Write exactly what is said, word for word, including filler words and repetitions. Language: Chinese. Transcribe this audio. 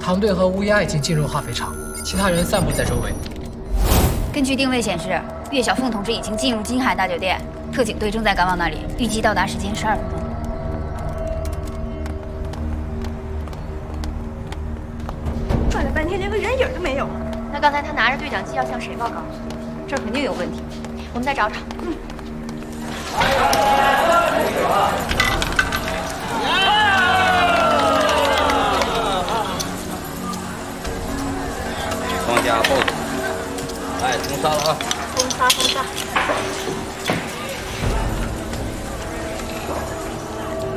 唐队和乌鸦已经进入化肥厂，其他人散布在周围。 根据定位显示，岳小凤同志已经进入金海大酒店，特警队正在赶往那里，预计到达时间十二分钟。 转了半天，连个人影都没有。 那刚才他拿着对讲机要向谁报告？这儿肯定有问题，我们再找找。嗯。 放假报警！哎，封杀了啊！ 封杀封杀！